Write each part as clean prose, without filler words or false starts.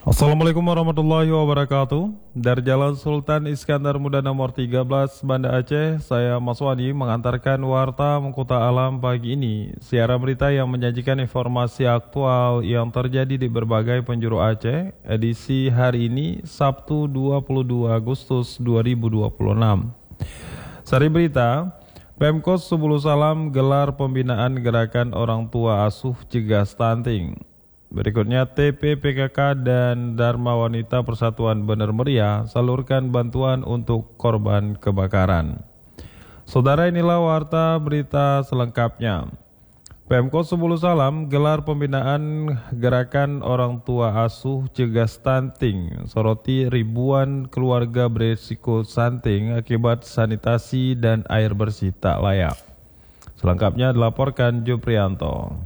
Assalamualaikum warahmatullahi wabarakatuh. Dari Jalan Sultan Iskandar Muda nomor 13 Banda Aceh, saya Mas Wadi mengantarkan Warta Mengkuta Alam pagi ini. Siaran berita yang menyajikan informasi aktual yang terjadi di berbagai penjuru Aceh, edisi hari ini Sabtu 22 Agustus 2026. Sari berita, Pemkos Subulu Salam gelar pembinaan gerakan orang tua asuh cegah stunting. Berikutnya TPPKK dan Dharma Wanita Persatuan Bener Meriah salurkan bantuan untuk korban kebakaran. Saudara, inilah warta berita selengkapnya. Pemkos Subulu Salam gelar pembinaan gerakan orang tua asuh cegah stunting, soroti ribuan keluarga berisiko stunting akibat sanitasi dan air bersih tak layak. Selengkapnya dilaporkan Juprianto.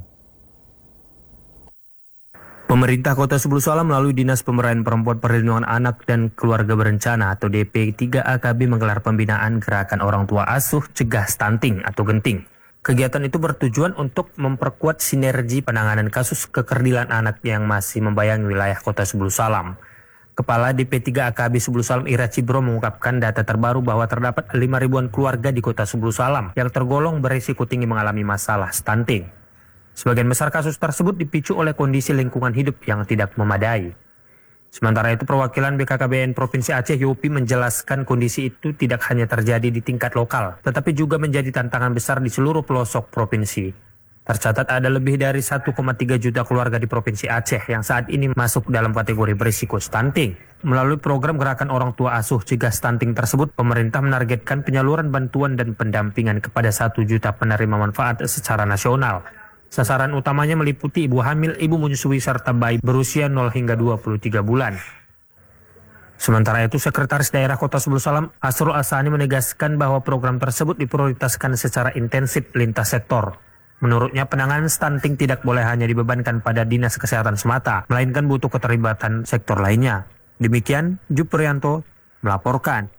Pemerintah Kota Subulu Salam melalui Dinas Pemberdayaan Perempuan Perlindungan Anak dan Keluarga Berencana atau DP3AKB menggelar pembinaan gerakan orang tua asuh cegah stunting atau genting. Kegiatan itu bertujuan untuk memperkuat sinergi penanganan kasus kekerdilan anak yang masih membayangi wilayah Kota Subulu Salam. Kepala DP3AKB Subulu Salam Ira Cibro mengungkapkan data terbaru bahwa terdapat 5 ribuan keluarga di Kota Subulu Salam yang tergolong berisiko tinggi mengalami masalah stunting. Sebagian besar kasus tersebut dipicu oleh kondisi lingkungan hidup yang tidak memadai. Sementara itu, perwakilan BKKBN Provinsi Aceh Yopi menjelaskan kondisi itu tidak hanya terjadi di tingkat lokal, tetapi juga menjadi tantangan besar di seluruh pelosok provinsi. Tercatat ada lebih dari 1,3 juta keluarga di Provinsi Aceh yang saat ini masuk dalam kategori berisiko stunting. Melalui program gerakan orang tua asuh cegah stunting tersebut, pemerintah menargetkan penyaluran bantuan dan pendampingan kepada 1 juta penerima manfaat secara nasional. Sasaran utamanya meliputi ibu hamil, ibu menyusui, serta bayi berusia 0 hingga 23 bulan. Sementara itu, Sekretaris Daerah Kota Subulu Salam, Asrul Asani menegaskan bahwa program tersebut diprioritaskan secara intensif lintas sektor. Menurutnya, penanganan stunting tidak boleh hanya dibebankan pada Dinas Kesehatan semata, melainkan butuh keterlibatan sektor lainnya. Demikian, Juprianto melaporkan.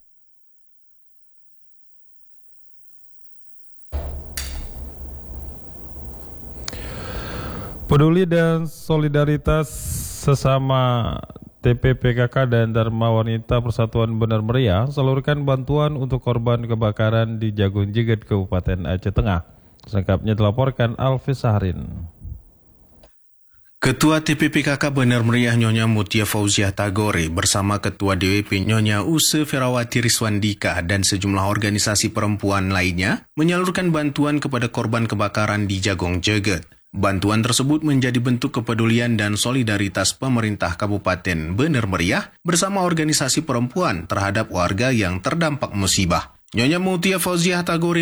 Peduli dan solidaritas sesama TPPKK dan Dharma Wanita Persatuan Bener Meriah salurkan bantuan untuk korban kebakaran di Jagung Jeget, Kabupaten Aceh Tengah. Selengkapnya dilaporkan Alvis Saharin. Ketua TPPKK Bener Meriah Nyonya Mutia Fauziah Tagore bersama Ketua DWP Nyonya Use Ferawati Riswandika dan sejumlah organisasi perempuan lainnya menyalurkan bantuan kepada korban kebakaran di Jagung Jeget. Bantuan tersebut menjadi bentuk kepedulian dan solidaritas pemerintah Kabupaten Bener Meriah bersama organisasi perempuan terhadap warga yang terdampak musibah. Nyonya Mutia Fauziah Tagore